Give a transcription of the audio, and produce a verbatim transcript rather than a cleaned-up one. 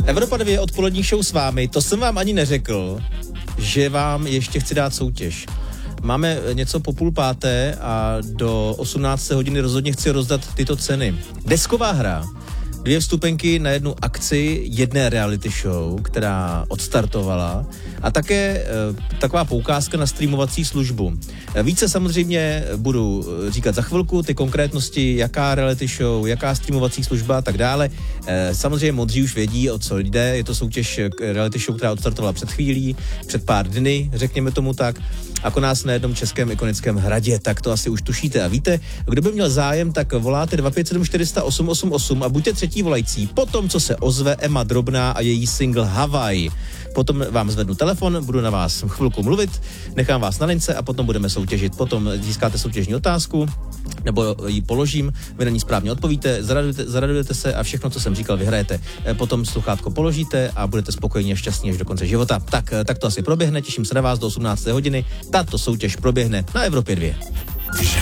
Evropa dvě odpolední show s vámi, to jsem vám ani neřekl, že vám ještě chci dát soutěž. Máme něco po půl páté a do osmnácté hodiny rozhodně chci rozdat tyto ceny. Desková hra, dvě vstupenky na jednu akci jedné reality show, která odstartovala, a také e, taková poukázka na streamovací službu. E, více samozřejmě budu říkat za chvilku, ty konkrétnosti, jaká reality show, jaká streamovací služba a tak dále. E, samozřejmě modří už vědí, o co jde, je to soutěž reality show, která odstartovala před chvílí, před pár dny, řekněme tomu tak, jako nás na jednom českém ikonickém hradě, tak to asi už tušíte a víte. Kdo by měl zájem, tak voláte dva pět sedm čtyři nula osm osm osm a buďte třetí volající. Potom, co se ozve Emma Drobná a její single Havaj. Potom vám zvednu telefon, budu na vás chvilku mluvit, nechám vás na lince a potom budeme soutěžit. Potom získáte soutěžní otázku, nebo ji položím, vy na ní správně odpovíte, zaradujete, zaradujete se a všechno, co jsem říkal, vyhrajete. Potom sluchátko položíte a budete spokojení a šťastní až do konce života. Tak, tak to asi proběhne, těším se na vás do osmnácté hodiny. Tato soutěž proběhne na Evropě dvě.